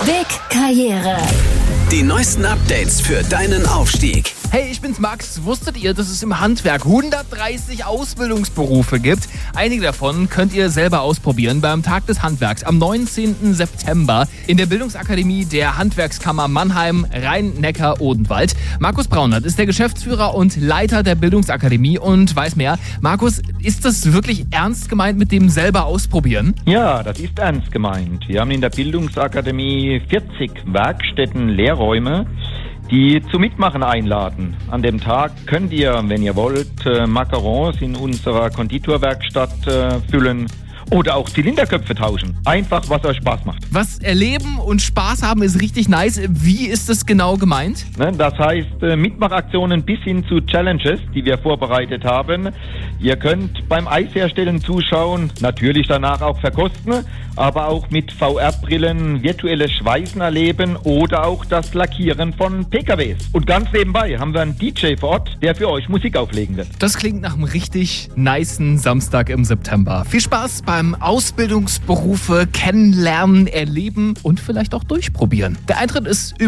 Big Karriere. Die neuesten Updates für deinen Aufstieg. Hey, ich bin's Max. Wusstet ihr, dass es im Handwerk 130 Ausbildungsberufe gibt? Einige davon könnt ihr selber ausprobieren beim Tag des Handwerks am 19. September in der Bildungsakademie der Handwerkskammer Mannheim, Rhein-Neckar-Odenwald. Markus Braunert ist der Geschäftsführer und Leiter der Bildungsakademie und weiß mehr. Markus, ist das wirklich ernst gemeint mit dem selber ausprobieren? Ja, das ist ernst gemeint. Wir haben in der Bildungsakademie 40 Werkstätten, Lehrräume, die zum Mitmachen einladen. An dem Tag könnt ihr, wenn ihr wollt, Macarons in unserer Konditorwerkstatt füllen oder auch Zylinderköpfe tauschen. Einfach, was euch Spaß macht. Was erleben und Spaß haben ist richtig nice. Wie ist das genau gemeint? Das heißt, Mitmachaktionen bis hin zu Challenges, die wir vorbereitet haben. Ihr könnt beim Eisherstellen zuschauen, natürlich danach auch verkosten, aber auch mit VR-Brillen virtuelles Schweißen erleben oder auch das Lackieren von PKWs. Und ganz nebenbei haben wir einen DJ vor Ort, der für euch Musik auflegen wird. Das klingt nach einem richtig nicen Samstag im September. Viel Spaß beim Ausbildungsberufe kennenlernen, erleben und vielleicht auch durchprobieren. Der Eintritt ist